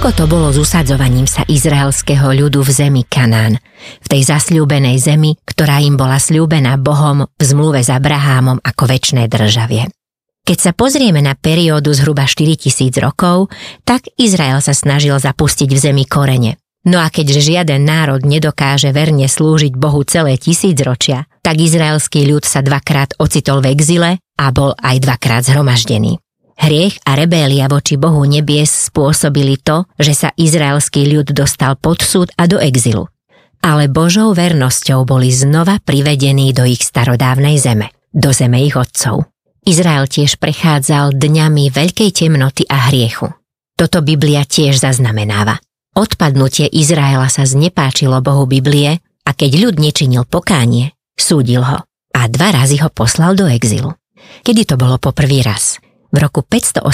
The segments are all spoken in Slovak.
Ako to bolo s usadzovaním sa izraelského ľudu v zemi Kanán, v tej zasľúbenej zemi, ktorá im bola sľúbená Bohom v zmluve s Abrahámom ako večné državie. Keď sa pozrieme na periódu zhruba 4000 rokov, tak Izrael sa snažil zapustiť v zemi korene. No a keďže žiaden národ nedokáže verne slúžiť Bohu celé tisícročia, tak izraelský ľud sa dvakrát ocitol v exile a bol aj dvakrát zhromaždený. Hriech a rebélia voči Bohu nebies spôsobili to, že sa izraelský ľud dostal pod súd a do exilu. Ale Božou vernosťou boli znova privedení do ich starodávnej zeme, do zeme ich otcov. Izrael tiež prechádzal dňami veľkej temnoty a hriechu. Toto Biblia tiež zaznamenáva. Odpadnutie Izraela sa znepáčilo Bohu Biblie a keď ľud nečinil pokánie, súdil ho a 2 razy ho poslal do exilu. Kedy to bolo po prvý raz? V roku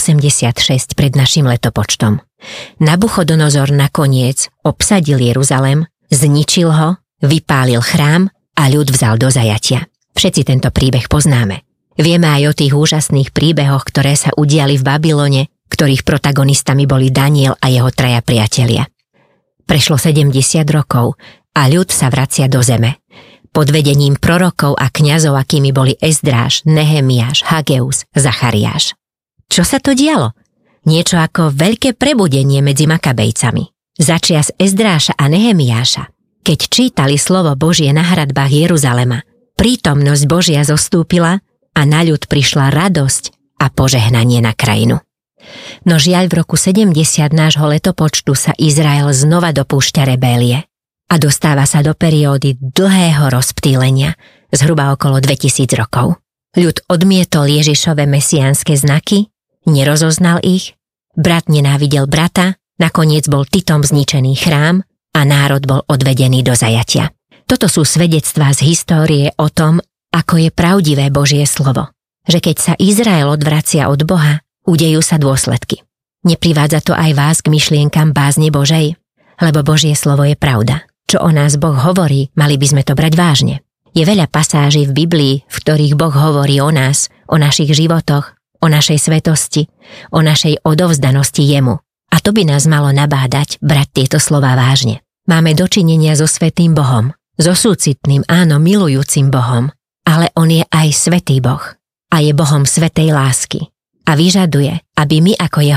586 pred našim letopočtom. Nabuchodonozor nakoniec obsadil Jeruzalem, zničil ho, vypálil chrám a ľud vzal do zajatia. Všetci tento príbeh poznáme. Vieme aj o tých úžasných príbehoch, ktoré sa udiali v Babylone, ktorých protagonistami boli Daniel a jeho 3 priatelia. Prešlo 70 rokov a ľud sa vracia do zeme. Pod vedením prorokov a kňazov, akými boli Ezdráš, Nehemiáš, Hageus, Zachariáš. Čo sa to dialo? Niečo ako veľké prebudenie medzi Makabejcami. Začias Ezdráša a Nehemiáša, keď čítali slovo Božie na hradbách Jeruzalema, prítomnosť Božia zostúpila a na ľud prišla radosť a požehnanie na krajinu. No žiaľ v roku 70 nášho letopočtu sa Izrael znova dopúšťa rebélie a dostáva sa do periódy dlhého rozptýlenia, zhruba okolo 2000 rokov. Ľud odmietol Ježišove mesiánske znaky, nerozoznal ich, brat nenávidel brata, nakoniec bol Titom zničený chrám a národ bol odvedený do zajatia. Toto sú svedectvá z histórie o tom, ako je pravdivé Božie slovo, že keď sa Izrael odvracia od Boha, udejú sa dôsledky. Neprivádza to aj vás k myšlienkam bázne Božej? Lebo Božie slovo je pravda. Čo o nás Boh hovorí, mali by sme to brať vážne. Je veľa pasáží v Biblii, v ktorých Boh hovorí o nás, o našich životoch, o našej svetosti, o našej odovzdanosti jemu. A to by nás malo nabádať brať tieto slová vážne. Máme dočinenia so svätým Bohom, so súcitným, áno, milujúcim Bohom, ale on je aj svätý Boh a je Bohom svätej lásky a vyžaduje, aby my ako jeho